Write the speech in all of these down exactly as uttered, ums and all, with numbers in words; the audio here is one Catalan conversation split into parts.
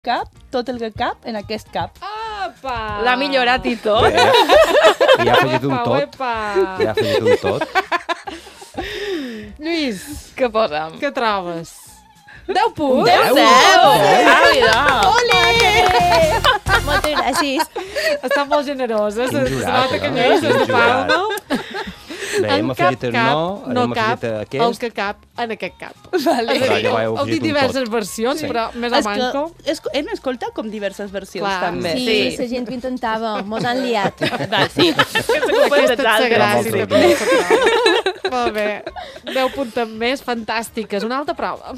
cap tot el que cap en aquest cap. Apa! L'ha millorat i tot. I ha afegit un Uepa, tot. uepa. I ha afegit un tot. Lluís, Què posa'm? què trobes? deu punts? Deu! Deu! Ah, mira! Moltes gràcies. Està molt generosa. Se Quin se jurat, nota que eh? Lluís és Quin de jurat. Palma. Bé, hem En cap afegit el cap no, no hem cap afegit el aquest. que cap en aquest cap. Vale. És a dir, Però ja ho heu heu afegit dit un diverses tot. versions, Sí. però més a És que manco. és, hem escoltat com diverses versions, Clar. també. Sí, Sí. la gent ho intentava. Mos han liat. Va, sí. Aquesta Aquesta és gràcia. Molt també. Molt bé. deu punts més fantàstiques. Una altra prova.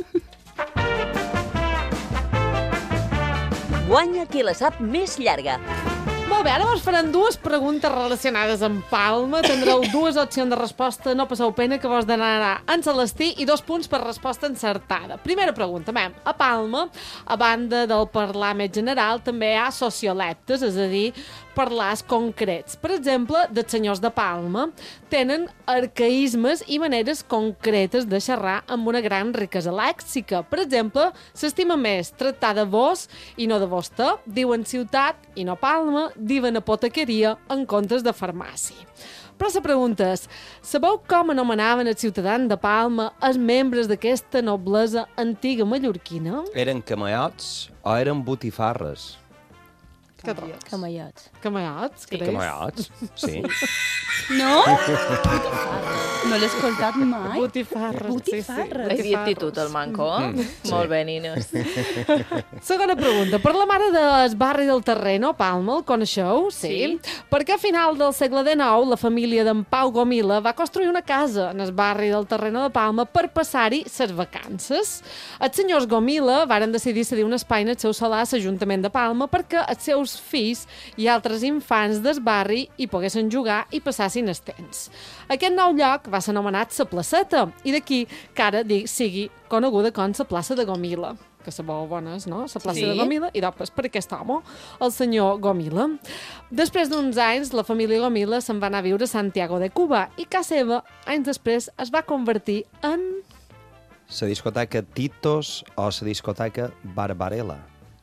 Guanya qui la sap més llarga. Molt bé, ara vos faran dues preguntes relacionades amb Palma. Tindreu dues opcions de resposta. No passeu pena, que vos donarà en Celestí i dos punts per resposta encertada. Primera pregunta, mem. A Palma, a banda del parlar més general, també hi ha sociolectes, és a dir, parlars concrets. Per exemple, dels senyors de Palma tenen arcaïsmes i maneres concretes de xerrar amb una gran riquesa lèxica. Per exemple, s'estima més tractar de vos i no de vostè. Diuen ciutat i no Palma. Diuen apotequeria en comptes de farmàcia. Però la pregunta és, sabeu com anomenaven els ciutadans de Palma els membres d'aquesta noblesa antiga mallorquina? Eren camallots o eren botifarres? Què trobes? Camallots. Camallots? Sí. Camallots, sí. No? No l'he escoltat mai. Botifarres. Botifarres. Sí, sí. He dit tot el manco. Mm, sí. Molt bé, nines. Segona pregunta. Per la mare del barri del Terreno, Palma, el coneixeu? Sí. Perquè a final del segle dinou la família d'en Pau Gomila va construir una casa en el barri del Terreno de Palma per passar-hi ses vacances. Els senyors Gomila varen decidir cedir un espai en el seu solar a l'Ajuntament de Palma perquè els seus fills i altres infants del barri hi poguessin jugar i passassin el temps. Aquest nou lloc va ser anomenat la Placeta i d'aquí que ara di- sigui coneguda com la plaça de Gomila, que sabeu bones, no? La plaça Sí. de Gomila, i després per aquest home, el senyor Gomila. Després d'uns anys, la família Gomila se'n va anar a viure a Santiago de Cuba i casa seva, anys després, es va convertir en... La discoteca Titos o la discoteca Barbarella?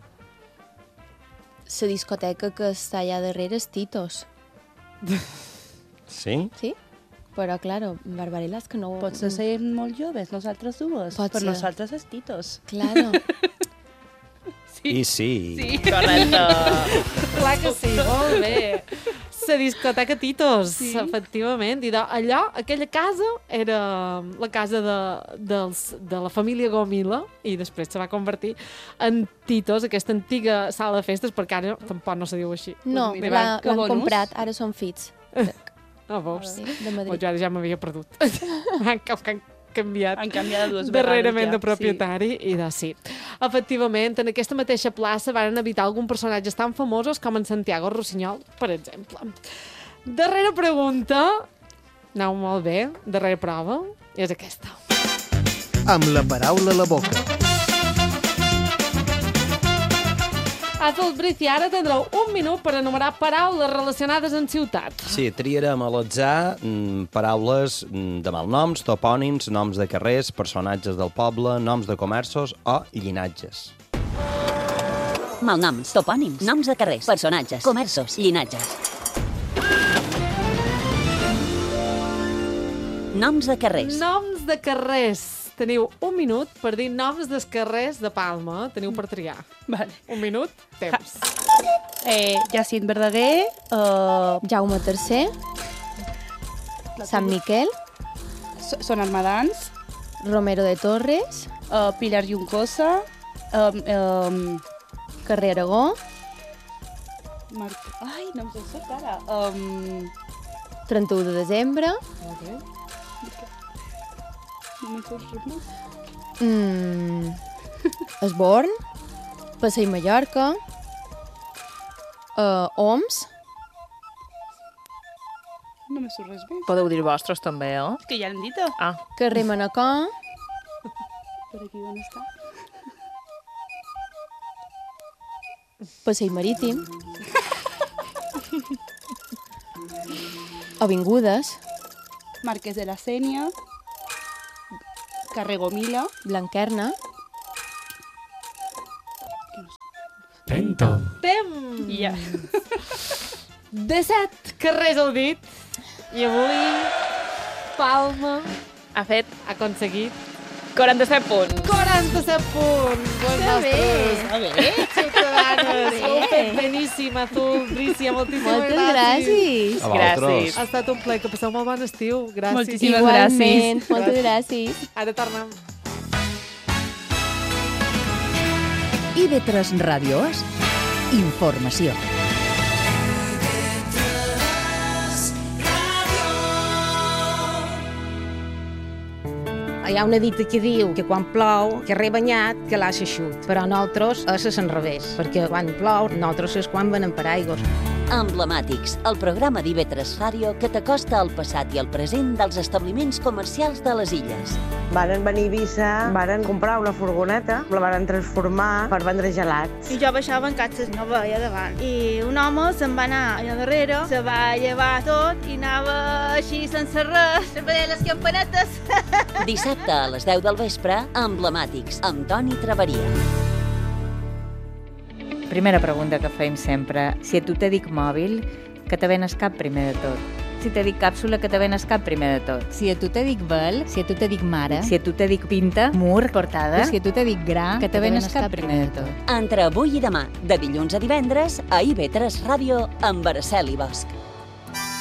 La discoteca que està allà darrere és Titos. Sí? Sí? Però, claro, Barbarella és que no... Potser ser molt joves, nosaltres dues. Pot per ser. nosaltres és Titos. Claro. I sí. Sí. Correcte. Clar que sí, molt bé. La discoteca Titos, Sí. efectivament. I de, allò, aquella casa, era la casa de, dels, de la família Gomila i després se va convertir en Titos, aquesta antiga sala de festes, perquè ara tampoc no se diu així. No, mira, l'ha- que l'han bonus. comprat, ara són fills. Ah, veus? Sí, de Oh, Madrid. jo ara ja m'havia perdut. han, han canviat Han canviat de dues darrerament vegades de ja, propietari i de sí. Efectivament, en aquesta mateixa plaça varen habitar alguns personatges tan famosos com en Santiago Rossinyol, per exemple. Darrera pregunta, aneu molt bé, darrera prova, és aquesta. Amb la paraula a la boca. Àfel Briz, i ara tindreu un minut per enumerar paraules relacionades amb ciutat. Sí, triarem a l'atzar mm, paraules mm, de malnoms, topònims, noms de carrers, personatges del poble, noms de comerços o llinatges. Malnoms, topònims, noms de carrers, personatges, comerços, llinatges. Noms de carrers. Noms de carrers. Teniu un minut per dir noms dels carrers de Palma. Teniu per triar. Vale. Un minut, temps. Eh, Jacint Verdaguer, uh, Jaume tercer, Sant Miquel, Son Armadans, Romero de Torres, uh, Pilar Juncosa, um, um, Carrer Aragó, Mar... Ai, no em sé sort ara. Um, trenta-u de desembre, no me'n surt res més. mm, Esborn, Passeig Mallorca, uh, Oms, No me surt res més. Podeu dir vostres també, eh? És que ja l'hem dit. Ah, Carrer Manacor, Per aquí on està? Passeig Marítim, Avingudes, Marquès de la Sénia, carrer Gomila, Blanquerna, que no Atento. Temps! Ja. disset carrers heu dit. I avui Palma Ha fet ha aconseguit quaranta-set punts. quaranta-set punts. Les nostres A bé. ciutadanes. Bé. Ho heu fet beníssim, Azul, Brícia, moltíssimes Moltes gràcies. gràcies. A Gràcies. vosaltres. Ha estat un plaer, que passeu molt bon estiu. Gràcies. Moltíssimes Igualment, gràcies. moltes gràcies. Ara tornem. I V tres Ràdio És informació. Hi ha una dita que diu que quan plou, que re banyat, que l'ha eixut. Però nosaltres és a l'enrevés, perquè quan plou, nosaltres és quan venen paraigües. Emblemàtics, el programa d'I V tres Ràdio que t'acosta al passat i al present dels establiments comercials de les illes. Varen venir a Eivissa, varen comprar una furgoneta, la varen transformar per vendre gelats. I jo baixava en catxes, no veia davant. I un home se'n va anar allà darrere, se va llevar tot i anava així sense res, se'n veia les campanetes. Dissabte a les deu del vespre, Emblemàtics, amb Toni Traveria. Primera pregunta que fem sempre. Si a tu te dic mòbil, que te venes cap primer de tot? Si te dic càpsula, que te venes cap primer de tot? Si a tu te dic vel, si a tu te dic mare, Si a tu te dic pinta, mur, portada, si a tu te dic gra, que te venes cap primer de tot? Entre avui i demà, de dilluns a divendres, a I V tres Ràdio, amb Araceli Bosch.